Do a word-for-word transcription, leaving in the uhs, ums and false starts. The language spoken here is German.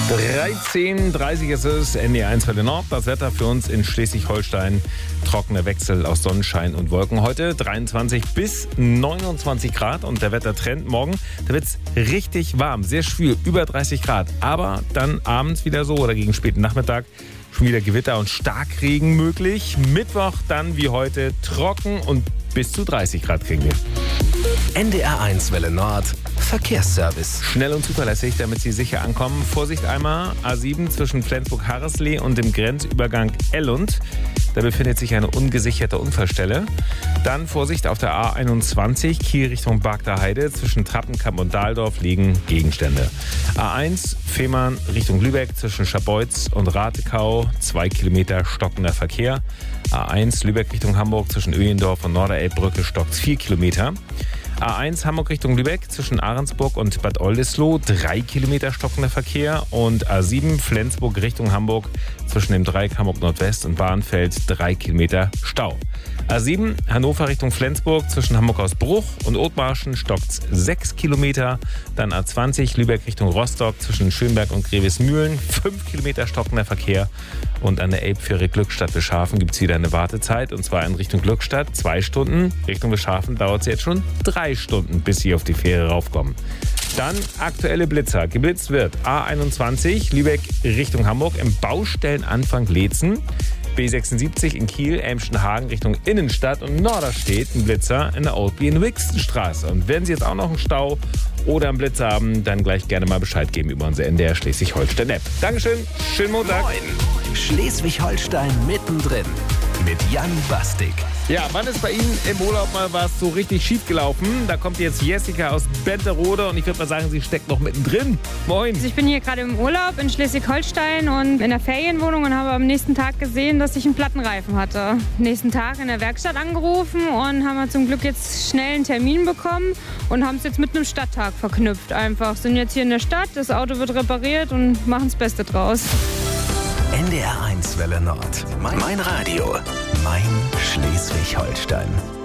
dreizehn Uhr dreißig ist es, N D R eins Welle Nord. Das Wetter für uns in Schleswig-Holstein. Trockener Wechsel aus Sonnenschein und Wolken. Heute dreiundzwanzig bis neunundzwanzig Grad und der Wettertrend morgen, da wird es richtig warm, sehr schwül, über dreißig Grad. Aber dann abends wieder so oder gegen späten Nachmittag schon wieder Gewitter und Starkregen möglich. Mittwoch dann wie heute trocken und bis zu dreißig Grad kriegen wir. N D R eins Welle Nord Verkehrsservice. Schnell und zuverlässig, damit Sie sicher ankommen. Vorsicht einmal, A sieben zwischen Flensburg-Harreslee und dem Grenzübergang Ellund. Da befindet sich eine ungesicherte Unfallstelle. Dann Vorsicht auf der A einundzwanzig, Kiel Richtung Bagder Heide. Zwischen Trappenkamp und Dahldorf liegen Gegenstände. A eins, Fehmarn Richtung Lübeck zwischen Scharbeutz und Ratekau. Zwei Kilometer stockender Verkehr. A eins, Lübeck Richtung Hamburg zwischen Öhlendorf und Norderelbbrücke stockt vier Kilometer. A eins Hamburg Richtung Lübeck zwischen Ahrensburg und Bad Oldesloe, drei Kilometer stockender Verkehr. Und A sieben Flensburg Richtung Hamburg zwischen dem Dreieck Hamburg Nordwest und Bahnfeld, drei Kilometer Stau. A sieben Hannover Richtung Flensburg zwischen Hamburg Ausbruch und Othmarschen stockt sechs Kilometer. Dann A zwanzig Lübeck Richtung Rostock zwischen Schönberg und Grevesmühlen, fünf Kilometer stockender Verkehr. Und an der Elbfähre Glückstadt Beschhafen gibt es wieder eine Wartezeit, und zwar in Richtung Glückstadt zwei Stunden. Richtung Beschhafen dauert es jetzt schon drei Stunden, bis Sie auf die Fähre raufkommen. Dann aktuelle Blitzer. Geblitzt wird A einundzwanzig Lübeck Richtung Hamburg im Baustellenanfang Leetzen. B sechsundsiebzig in Kiel, Elmschenhagen Richtung Innenstadt und Norderstedt ein Blitzer in der Oldby in Wixenstraße. Und wenn Sie jetzt auch noch einen Stau oder einen Blitzer haben, dann gleich gerne mal Bescheid geben über unsere N D R Schleswig-Holstein-App. Dankeschön, schönen Montag. Moin. Schleswig-Holstein mittendrin mit Jan Bastik. Ja, wann ist bei Ihnen im Urlaub mal was so richtig schief gelaufen? Da kommt jetzt Jessica aus Benterode und ich würde mal sagen, sie steckt noch mittendrin. Moin. Also ich bin hier gerade im Urlaub in Schleswig-Holstein und in der Ferienwohnung und habe am nächsten Tag gesehen, dass ich einen Plattenreifen hatte. Nächsten Tag in der Werkstatt angerufen und haben wir zum Glück jetzt schnell einen Termin bekommen und haben es jetzt mit einem Stadttag verknüpft einfach. Sind jetzt hier in der Stadt, das Auto wird repariert und machen das Beste draus. N D R eins Welle Nord. Mein, mein Radio. Mein Schleswig-Holstein.